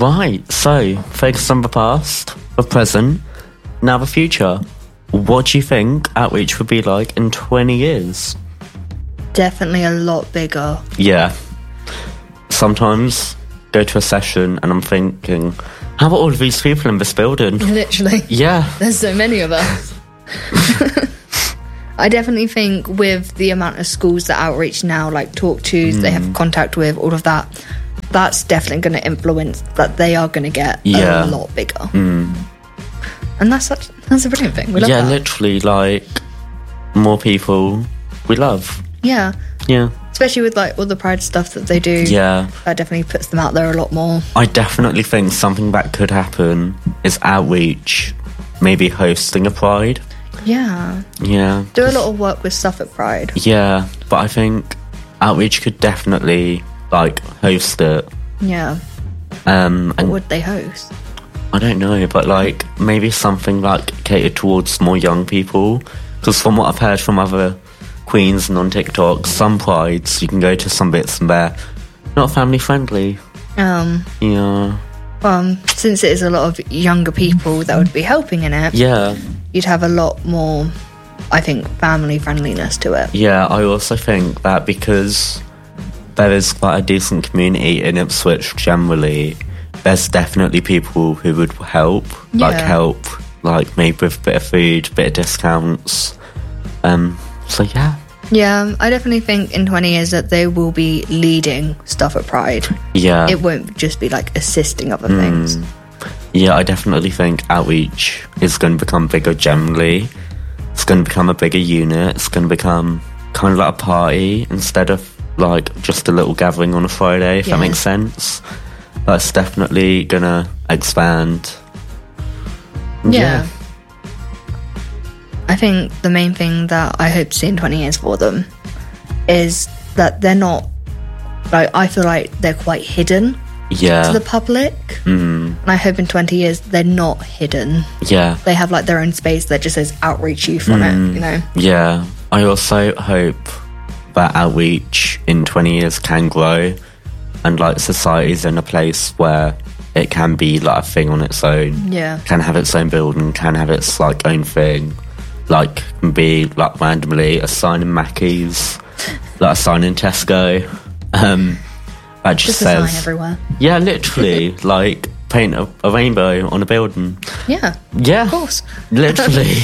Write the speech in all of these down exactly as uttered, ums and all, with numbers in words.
Right, so focus on the past, the present, now the future. What do you think outreach would be like in twenty years? Definitely a lot bigger. Yeah. Sometimes go to a session and I'm thinking, how are all of these people in this building? Literally. Yeah. There's so many of us. I definitely think with the amount of schools that outreach now, like talk tos, mm. they have contact with, all of that, that's definitely going to influence that they are going to get yeah. a lot bigger. Mm. And that's such, that's a brilliant thing. We love yeah, that. literally, like, more people we love. Yeah. Yeah. Especially with, like, all the Pride stuff that they do. Yeah. That definitely puts them out there a lot more. I definitely think something that could happen is outreach, maybe hosting a Pride. Yeah. Yeah. Do a lot of work with Suffolk Pride. Yeah, but I think outreach could definitely, like, host it. Yeah. Um, what and would they host? I don't know, but, like, maybe something, like, catered towards more young people. Because from what I've heard from other queens and on TikTok, some prides, you can go to some bits and they're not family-friendly. Um. Yeah. Um, since it is a lot of younger people that would be helping in it, yeah, you'd have a lot more, I think, family friendliness to it. Yeah, I also think that because there is quite a decent community in Ipswich generally, there's definitely people who would help, yeah. like help, like maybe with a bit of food, a bit of discounts. Um, so yeah. Yeah, I definitely think in twenty years that they will be leading stuff at Pride. Yeah. It won't just be like assisting other mm. things. Yeah, I definitely think outreach is going to become bigger generally. It's going to become a bigger unit. It's going to become kind of like a party instead of like just a little gathering on a Friday, if yeah. that makes sense. That's definitely going to expand. Yeah. yeah. I think the main thing that I hope to see in twenty years for them is that they're not, like, I feel like they're quite hidden yeah. to the public. Mm. And I hope in twenty years they're not hidden. Yeah. They have, like, their own space that just says outreach youth on mm. it, you know? Yeah. I also hope that outreach in twenty years can grow and, like, society's in a place where it can be, like, a thing on its own. Yeah. Can have its own building, can have its, like, own thing. Like, can be, like, randomly a sign in Mackey's, like a sign in Tesco. Um, that just, just says... a sign everywhere. Yeah, literally. Like, paint a, a rainbow on a building. Yeah. Yeah. Of course. Literally.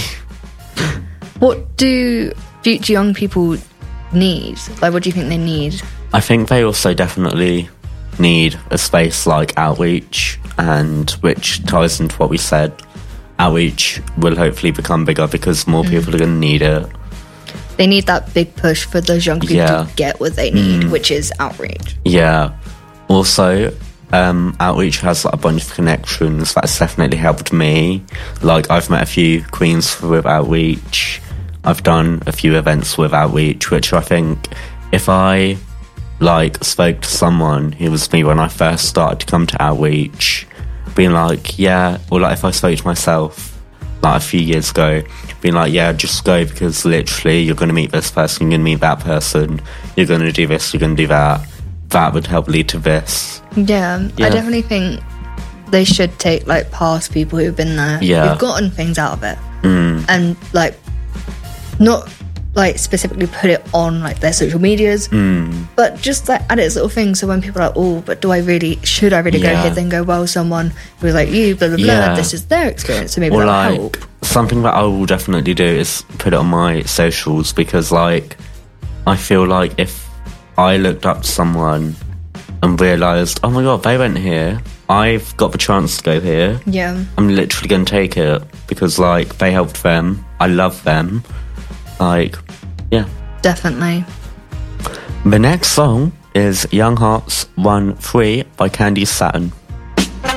What do future young people need? Like, what do you think they need? I think they also definitely need a space like outreach, and which ties into what we said. Outreach will hopefully become bigger because more mm. people are going to need it. They need that big push for those young people yeah. to get what they need, mm. which is outreach. Yeah. Also, um, outreach has like a bunch of connections. That's definitely helped me. Like, I've met a few queens with outreach. I've done a few events with outreach, which I think if I, like, spoke to someone who was me when I first started to come to outreach, being like, yeah, or like if I spoke to myself like a few years ago, being like, yeah, just go because literally you're going to meet this person, you're going to meet that person, you're going to do this, you're going to do that, that would help lead to this. Yeah, yeah. I definitely think they should take like past people who've been there, yeah. who've gotten things out of it, mm. and like not like specifically put it on like their social medias, mm. but just like add it as little things. So when people are like, oh, but do I really, should I really yeah. go here? Then go, well, someone who's like you, blah blah blah. Yeah. This is their experience, so maybe or that'll like, help. Something that I will definitely do is put it on my socials, because like I feel like if I looked up to someone and realised, oh my god, they went here, I've got the chance to go here. Yeah, I'm literally going to take it because like they helped them. I love them. Like, yeah. Definitely. The next song is Young Hearts one three by Candy Saturn.